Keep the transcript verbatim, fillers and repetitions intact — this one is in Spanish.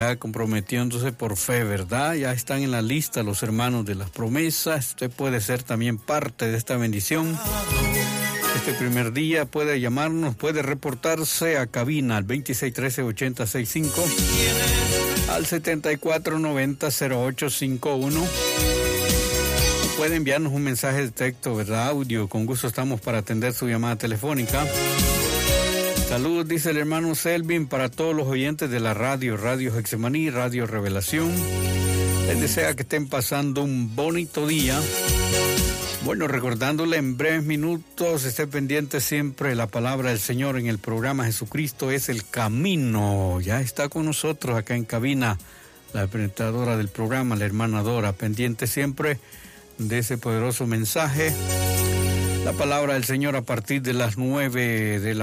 ya comprometiéndose por fe, ¿verdad? Ya están en la lista los hermanos de las promesas. Usted puede ser también parte de esta bendición. Este primer día puede llamarnos, puede reportarse a cabina al veintiséis trece ochenta sesenta y cinco, al setenta y cuatro noventa cero ocho cincuenta y uno. Puede enviarnos un mensaje de texto, ¿verdad? Audio. Con gusto estamos para atender su llamada telefónica. Saludos, dice el hermano Selvin, para todos los oyentes de la radio, Radio Hexemaní, Radio Revelación. Les desea que estén pasando un bonito día. Bueno, recordándole en breves minutos, esté pendiente siempre la palabra del Señor en el programa Jesucristo es el Camino. Ya está con nosotros acá en cabina la presentadora del programa, la hermana Dora, pendiente siempre de ese poderoso mensaje. La palabra del Señor a partir de las nueve de la